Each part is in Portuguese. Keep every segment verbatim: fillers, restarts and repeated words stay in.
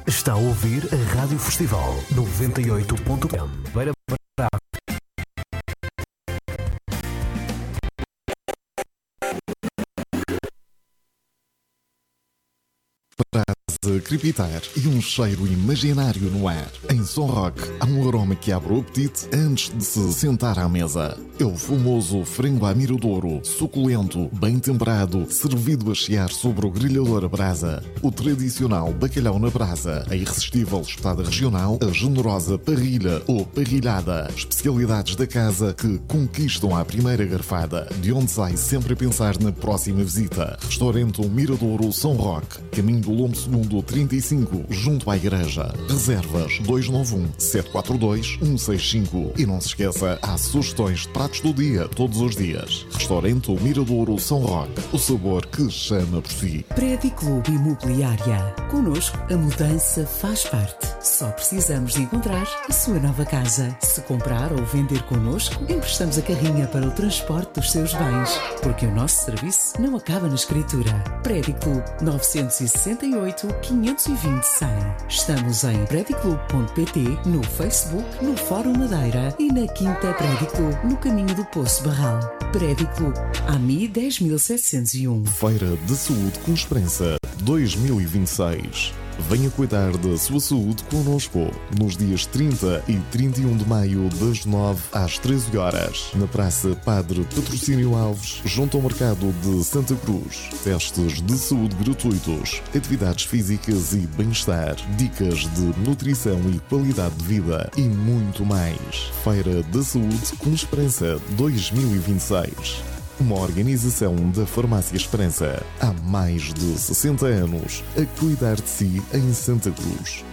Está a ouvir a Rádio Festival noventa e oito ponto com. Beira Brava. Praze crepitar e um cheiro imaginário no ar. Em Som Rock há um aroma que abre o apetite antes de se sentar à mesa. É o famoso frango à miradouro, suculento, bem temperado, servido a chiar sobre o grelhador a brasa. O tradicional bacalhau na brasa, a irresistível espetada regional, a generosa parrilha ou parrilhada. Especialidades da casa que conquistam à primeira garfada, de onde sai sempre a pensar na próxima visita. Restaurante Miradouro Som Rock, caminho do Lombo Segundo trinta e cinco, junto à igreja. Reservas dois nove um, sete quatro dois, um seis cinco. E não se esqueça, há sugestões de pratos do dia, todos os dias. Restaurante Miradouro Som Rock, o sabor que chama por si. Prédio Clube Imobiliária. Connosco, a mudança faz parte. Só precisamos de encontrar a sua nova casa. Se comprar ou vender connosco, emprestamos a carrinha para o transporte dos seus bens. Porque o nosso serviço não acaba na escritura. Prédio Clube nove seis oito, quinhentos e vinte, cem. Estamos em prédio clube ponto pt, no Facebook, no Fórum Madeira e na Quinta Prédio Clube, no caminho do Poço Barral. Prédio Clube, A M I dez mil setecentos e um. Feira de Saúde com Esperança dois mil e vinte e seis. Venha cuidar da sua saúde connosco nos dias trinta e trinta e um de maio, das nove às treze horas, na Praça Padre Patrocínio Alves, junto ao Mercado de Santa Cruz. Testes de saúde gratuitos, atividades físicas e bem-estar, dicas de nutrição e qualidade de vida e muito mais. Feira da Saúde com Esperança dois mil e vinte e seis. Uma organização da Farmácia Esperança. Há mais de sessenta anos a cuidar de si em Santa Cruz.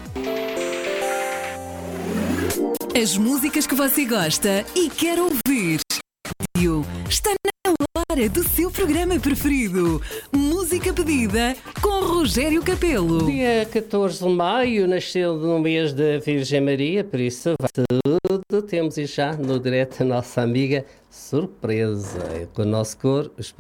As músicas que você gosta e quer ouvir. Está na hora do seu programa preferido. Música pedida com Rogério Capelo. Dia catorze de maio, nasceu no mês da Virgem Maria, por isso vai tudo. Temos já no direto a nossa amiga surpresa com o nosso coro.